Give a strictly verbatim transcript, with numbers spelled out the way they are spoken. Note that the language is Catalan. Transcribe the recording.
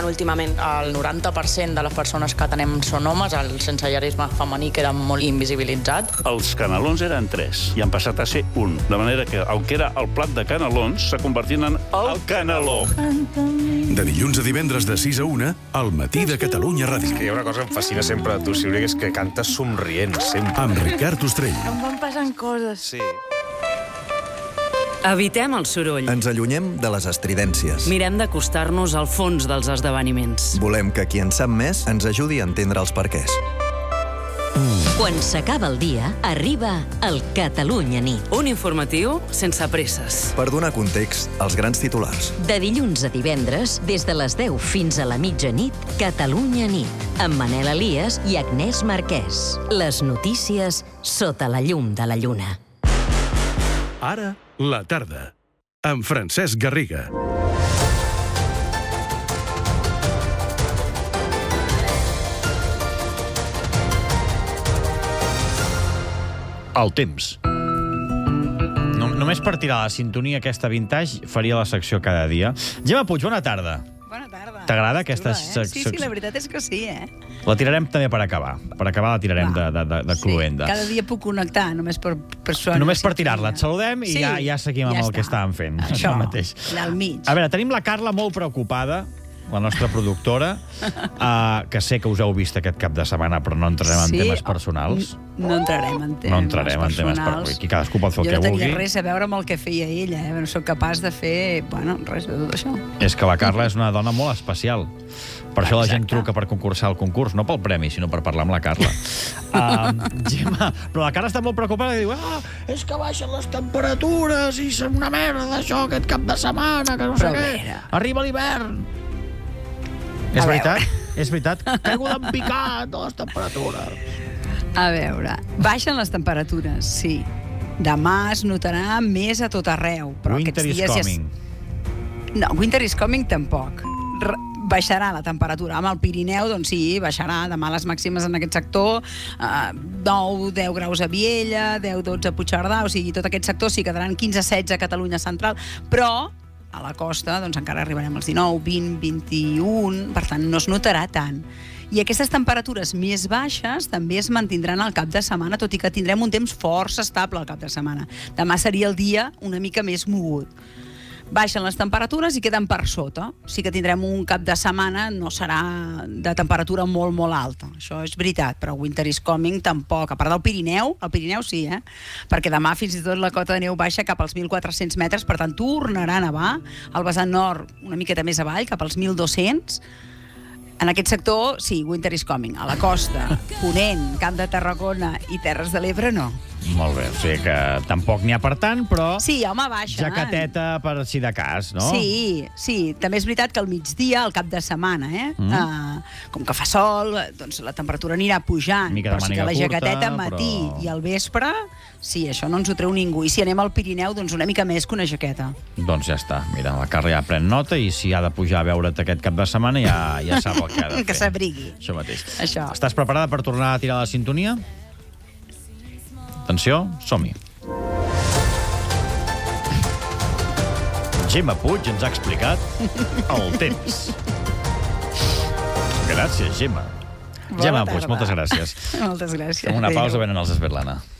últimament. El noranta per cent de les persones que tenem són homes, el sensellarisme femení queda molt invisibilitzat. Els canelons eren tres i han passat a ser un, de manera que el que era el plat de canelons s'ha convertit en el caneló. De dilluns a divendres de sis a una, al matí de Catalunya Ràdio. És que hi ha una cosa que em fascina sempre de tu, Sílvia, que és que cantes somrient, sempre. Amb Ricard Ostrell. Em van passant coses. Sí. Evitem el soroll. Ens allunyem de les estridències. Mirem d'acostar-nos al fons dels esdeveniments. Volem que qui en sap més ens ajudi a entendre els perquès. Quan s'acaba el dia, arriba el Catalunya Nit. Un informatiu sense presses. Per donar context als grans titulars. De dilluns a divendres, des de les deu fins a la mitjanit, Catalunya Nit, amb Manel Elias i Agnès Marquès. Les notícies sota la llum de la lluna. Ara, la tarda, amb Francesc Garriga. El temps. No, només per tirar la sintonia aquesta vintage faria la secció cada dia. Gemma Puig, bona tarda. Bona tarda. T'agrada aquesta secció? secció? Sí, sí, la veritat és que sí, eh? La tirarem també per acabar. Per acabar la tirarem de, de, de, de cluenda. Sí, cada dia puc connectar, només per, per sonar. Només per tirar-la. Et saludem i sí, ja, ja seguim amb ja el està. que estàvem fent. Això, mateix. al mig. A veure, tenim la Carla molt preocupada, la nostra productora, uh, que sé que us heu vist aquest cap de setmana, però no entrarem en Sí, temes personals. No entrarem en temes No entrarem en temes personals. personals. Aquí cadascú pot fer el jo que no vulgui. tenia res a veure amb el que feia ella, eh? No soc capaç de fer, bueno, res de tot això. És que la Carla és una dona molt especial. Per això la gent Exacte. truca per concursar al concurs, no pel premi, sinó per parlar amb la Carla. uh, Gemma, però la Carla està molt preocupada i diu ah, és que baixen les temperatures i són una merda d'això aquest cap de setmana, que no sé Però què. mira. Arriba l'hivern. A És veritat? És veritat? Caigo d'empicat a les temperatures. A veure, baixen les temperatures, sí. Demà es notarà més a tot arreu. Però Winter aquests is dies coming. Ja... No, winter is coming tampoc. R baixarà la temperatura. Amb el Pirineu, doncs sí, baixarà. Demà les màximes en aquest sector, eh, nou deu graus a Viella, deu dotze a Puigcerdà, o sigui, tot aquest sector sí quedaran quinze setze a Catalunya Central, però a la costa doncs encara arribarem als dinou, vint, vint-i-un, per tant no es notarà tant. I aquestes temperatures més baixes també es mantindran al cap de setmana, tot i que tindrem un temps força estable al cap de setmana. Demà seria el dia una mica més mogut. Baixen les temperatures i queden per sota. Sí que tindrem un cap de setmana, no serà de temperatura molt, molt alta. Això és veritat, però winter is coming tampoc. A part del Pirineu, el Pirineu sí, eh? Perquè demà fins i tot la cota de neu baixa cap als mil quatre-cents metres, per tant tornarà a nevar. Al vessant nord una miqueta més avall, cap als mil dos-cents. En aquest sector, sí, winter is coming. A la costa, Ponent, Camp de Tarragona i Terres de l'Ebre, no. Molt bé, o sigui que tampoc n'hi ha per tant, però Sí, home, baixa. jaqueteta per si de cas, no? Sí, sí. També és veritat que al migdia, al cap de setmana, eh? Mm. Uh, com que fa sol, doncs la temperatura anirà pujant. Mica de Però sí que màniga la jaqueteta curta, al matí però- i al vespre, sí, això no ens ho treu ningú. I si anem al Pirineu, doncs una mica més que una jaqueta. Doncs ja està. Mira, la Carla ja pren nota i si ha de pujar a veure't aquest cap de setmana ja, ja sap el que ha de fer. Que s'abrigui. Això mateix. Això. Estàs preparada per tornar a tirar la sintonia? Atenció, som-hi. Gemma Puig ens ha explicat el temps. Gràcies, Gemma. Bona Gemma tarda. Puig, moltes gràcies. Moltes gràcies. Fem una pausa, Adéu. venen els Svetlana.